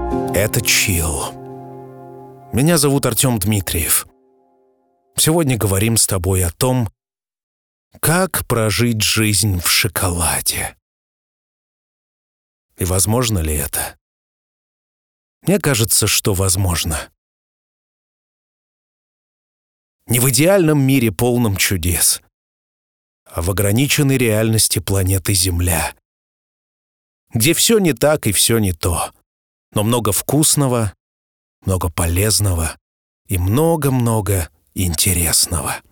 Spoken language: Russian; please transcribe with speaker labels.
Speaker 1: Это Chill. Меня зовут Артем Дмитриев. Сегодня говорим с тобой о том, как прожить жизнь в шоколаде. И возможно ли это? Мне кажется, что возможно. Не в идеальном мире, полном чудес, а в ограниченной реальности планеты Земля, где все не так и все не то, но много вкусного, много полезного и много-много интересного.